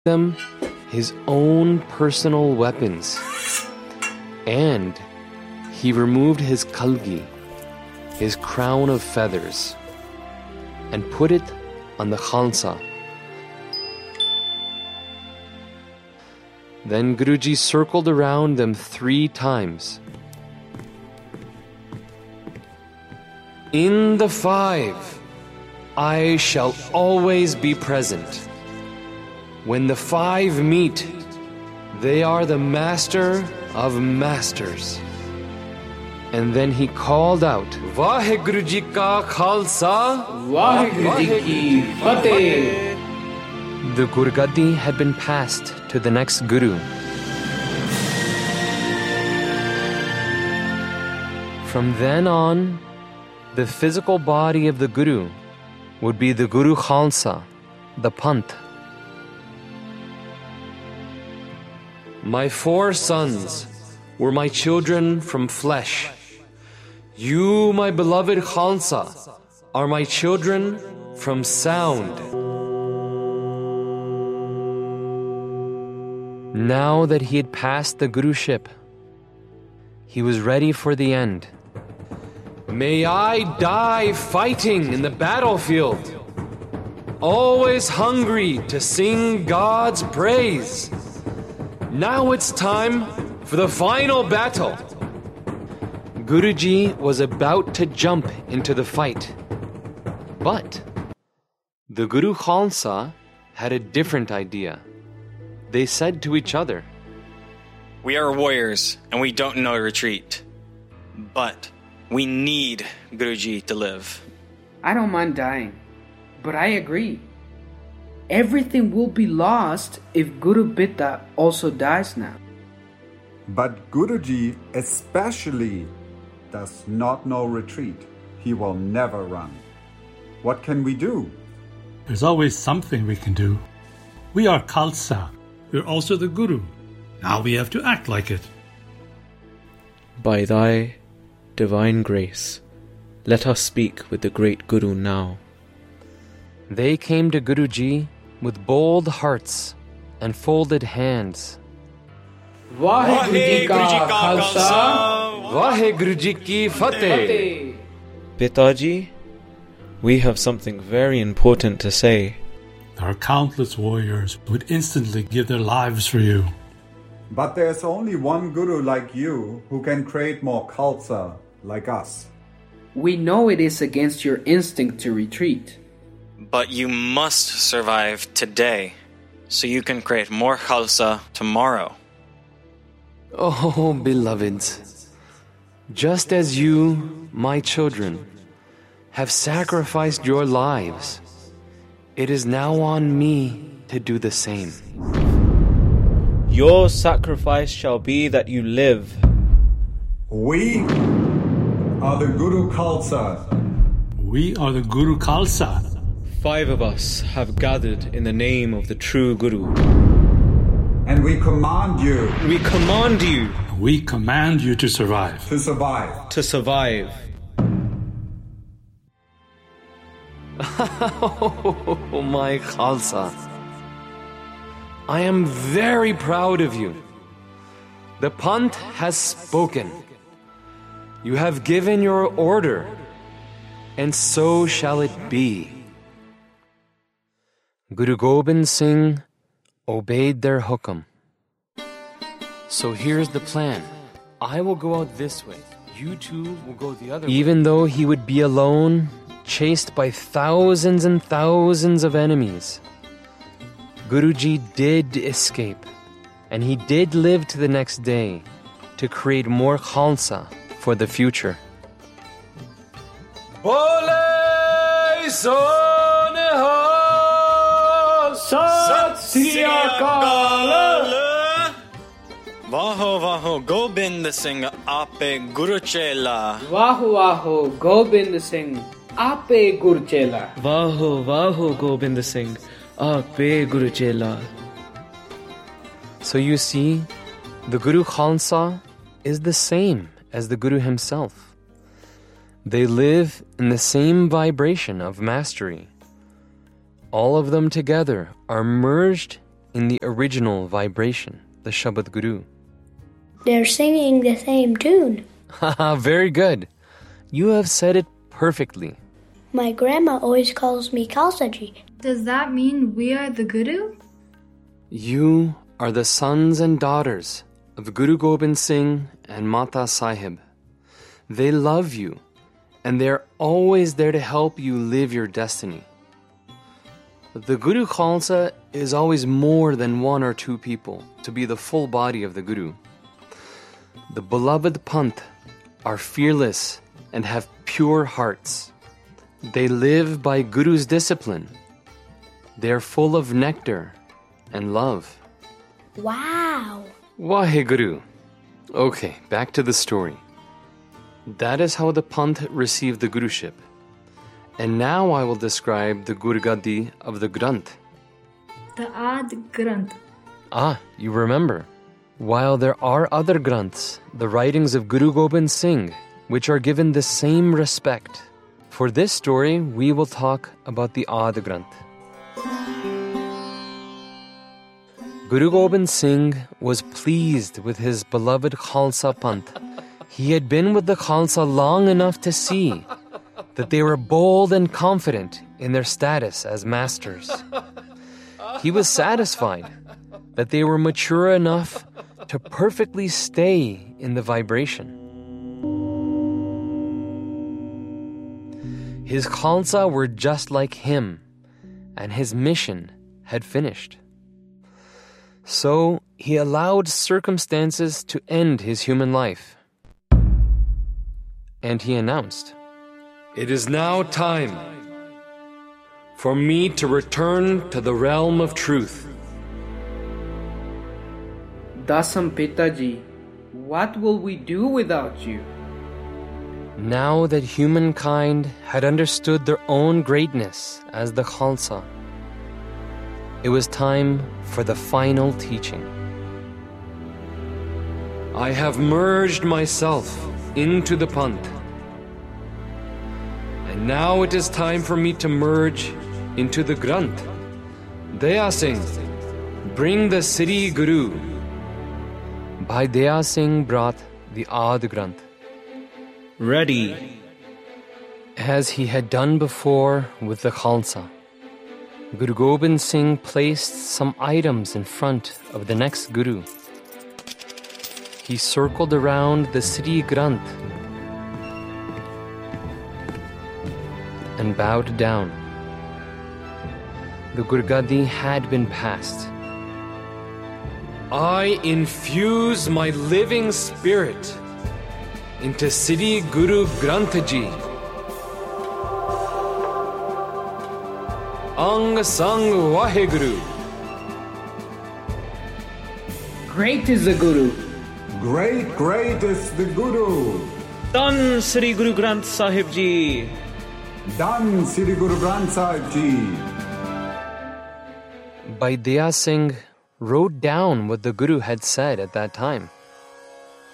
them his own personal weapons. And he removed his kalgi, his crown of feathers, and put it on the Khalsa. Then Guruji circled around them 3 times. In the 5, I shall always be present. When the 5 meet, they are the master of masters. And then he called out, Vaheguru Ji Ka Khalsa, Vaheguru Ji Ki Fateh. The Gurgaddi had been passed to the next Guru. From then on, the physical body of the Guru would be the Guru Khalsa, the Panth. My 4 sons were my children from flesh. You, my beloved Khalsa, are my children from sound. Now that he had passed the Guruship, he was ready for the end. May I die fighting in the battlefield, always hungry to sing God's praise. Now it's time for the final battle. Guruji was about to jump into the fight. But the Guru Khalsa had a different idea. They said to each other, We are warriors and we don't know retreat. But we need Guruji to live. I don't mind dying, but I agree. Everything will be lost if Guru Bitta also dies now. But Guruji especially does not know retreat. He will never run. What can we do? There's always something we can do. We are Khalsa. We're also the Guru. Now we have to act like it. By thy divine grace, let us speak with the great Guru now. They came to Guruji with bold hearts and folded hands. Vaheguru Ji Ka Khalsa, Vaheguru Ji Ki Fateh. Pittaji, we have something very important to say. There are countless warriors who would instantly give their lives for you. But there's only one Guru like you who can create more Khalsa like us. We know it is against your instinct to retreat. But you must survive today so you can create more Khalsa tomorrow. Oh, beloveds, just as you, my children, have sacrificed your lives, it is now on me to do the same. Your sacrifice shall be that you live. We are the Guru Khalsa. We are the Guru Khalsa. 5 of us have gathered in the name of the true Guru. And we command you We command you We command you to survive. to survive. to survive. Oh, my Khalsa, I am very proud of you. The Panth has spoken. You have given your order, and so shall it be. Guru Gobind Singh obeyed their hukam. So here's the plan. I will go out this way. You two will go the other way. Even though he would be alone, chased by thousands and thousands of enemies, Guruji did escape, and he did live to the next day to create more Khalsa for the future. Bole Sonehal Sat Sri Akal. Vaho Vaho Gobind Singh Ape Guru Chela. Vaho Vaho Gobind Singh Ape Gur Chela. Vaho Vaho Gobind Singh, Ape Guru Chela. So you see, the Guru Khalsa is the same as the Guru himself. They live in the same vibration of mastery. All of them together are merged in the original vibration, the Shabad Guru. They're singing the same tune. Haha, very good. You have said it perfectly. My grandma always calls me Khalsa Ji. Does that mean we are the Guru? You are the sons and daughters of Guru Gobind Singh and Mata Sahib. They love you, and they are always there to help you live your destiny. The Guru Khalsa is always more than one or two people to be the full body of the Guru. The beloved Panth are fearless and have pure hearts. They live by Guru's discipline. They are full of nectar and love. Wow! Waheguru. Okay, back to the story. That is how the Panth received the Guruship. And now I will describe the Gurgadi of the Granth. The Ad Granth. Ah, you remember. While there are other Granths, the writings of Guru Gobind Singh, which are given the same respect. For this story, we will talk about the Ad Granth. Guru Gobind Singh was pleased with his beloved Khalsa Panth. He had been with the Khalsa long enough to see that they were bold and confident in their status as masters. He was satisfied that they were mature enough to perfectly stay in the vibration. His Khalsa were just like him, and his mission had finished. So he allowed circumstances to end his human life. And he announced, "It is now time for me to return to the realm of truth." Dasam Pitaji, what will we do without you? Now that humankind had understood their own greatness as the Khalsa, it was time for the final teaching. I have merged myself into the Panth. And now it is time for me to merge into the Granth. Daya Singh, bring the Sri Guru. Bhai Daya Singh brought the Ad Granth. Ready. As he had done before with the Khalsa, Guru Gobind Singh placed some items in front of the next Guru. He circled around the Sri Granth and bowed down. The Gurgadi had been passed. I infuse my living spirit into Sri Guru Granth Ji. Ang Sang Waheguru. Great is the Guru. Great is the Guru. Done, Sri Guru Granth Sahib Ji. Done, Sri Guru Granth Sahib Ji. Bhai Daya Singh wrote down what the Guru had said at that time.